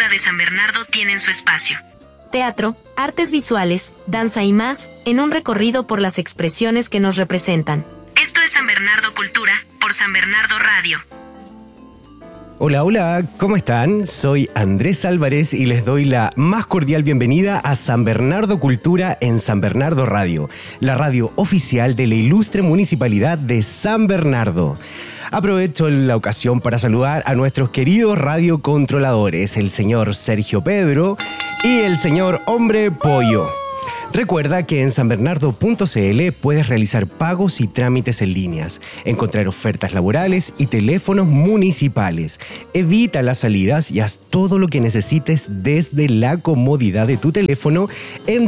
Cultura de San Bernardo tienen su espacio. Teatro, artes visuales, danza y más, en un recorrido por las expresiones que nos representan. Esto es San Bernardo Cultura, por San Bernardo Radio. Hola, hola, ¿cómo están? Soy Andrés Álvarez y les doy la más cordial bienvenida a San Bernardo Cultura en San Bernardo Radio, la radio oficial de la ilustre Municipalidad de San Bernardo. Aprovecho la ocasión para saludar a nuestros queridos radiocontroladores, el señor Sergio Pedro y el señor Hombre Pollo. Recuerda que en sanbernardo.cl puedes realizar pagos y trámites en líneas, encontrar ofertas laborales y teléfonos municipales. Evita las salidas y haz todo lo que necesites desde la comodidad de tu teléfono en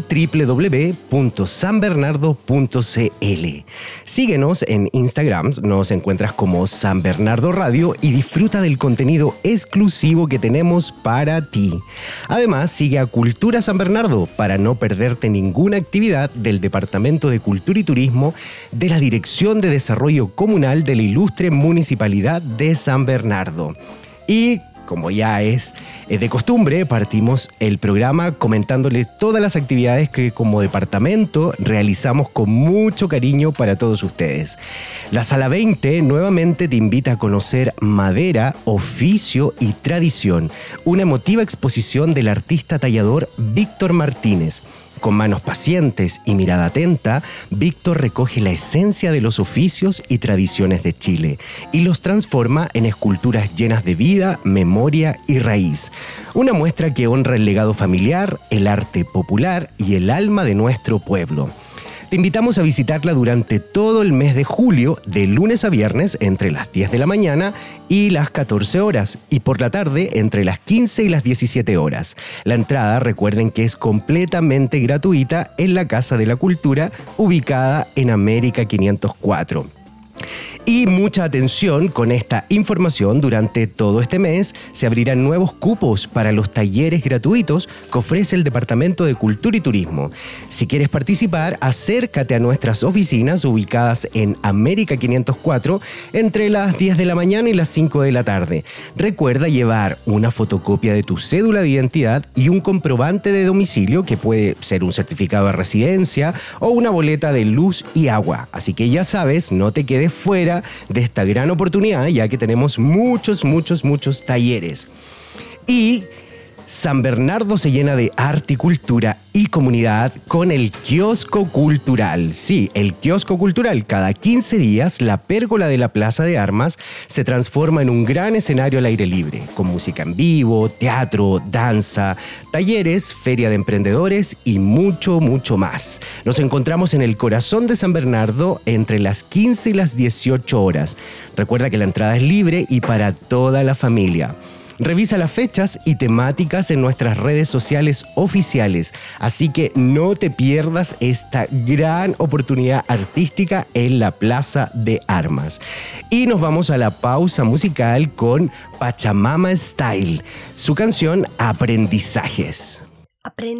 www.sanbernardo.cl. Síguenos en Instagram, nos encuentras como San Bernardo Radio y disfruta del contenido exclusivo que tenemos para ti. Además, sigue a Cultura San Bernardo para no perderte ninguna actividad del Departamento de Cultura y Turismo de la Dirección de Desarrollo Comunal de la ilustre Municipalidad de San Bernardo. Y como ya es de costumbre, partimos el programa comentándoles todas las actividades que como departamento realizamos con mucho cariño para todos ustedes. La Sala 20 nuevamente te invita a conocer Madera, Oficio y Tradición, una emotiva exposición del artista tallador Víctor Martínez. Con manos pacientes y mirada atenta, Víctor recoge la esencia de los oficios y tradiciones de Chile y los transforma en esculturas llenas de vida, memoria y raíz. Una muestra que honra el legado familiar, el arte popular y el alma de nuestro pueblo. Te invitamos a visitarla durante todo el mes de julio, de lunes a viernes, entre las 10 de la mañana y las 14 horas, y por la tarde, entre las 15 y las 17 horas. La entrada, recuerden que es completamente gratuita en la Casa de la Cultura, ubicada en América 504. Y mucha atención con esta información, durante todo este mes se abrirán nuevos cupos para los talleres gratuitos que ofrece el Departamento de Cultura y Turismo. Si quieres participar, acércate a nuestras oficinas ubicadas en América 504 entre las 10 de la mañana y las 5 de la tarde. Recuerda llevar una fotocopia de tu cédula de identidad y un comprobante de domicilio, que puede ser un certificado de residencia o una boleta de luz y agua. Así que ya sabes, no te quedes fuera de esta gran oportunidad, ya que tenemos muchos talleres. Y San Bernardo se llena de arte y cultura y comunidad con el Kiosco Cultural. Sí, el Kiosco Cultural. Cada 15 días, la pérgola de la Plaza de Armas se transforma en un gran escenario al aire libre, con música en vivo, teatro, danza, talleres, feria de emprendedores y mucho más. Nos encontramos en el corazón de San Bernardo entre las 15 y las 18 horas. Recuerda que la entrada es libre y para toda la familia. Revisa las fechas y temáticas en nuestras redes sociales oficiales, así que no te pierdas esta gran oportunidad artística en la Plaza de Armas. Y nos vamos a la pausa musical con Pachamama Style, su canción Aprendizajes.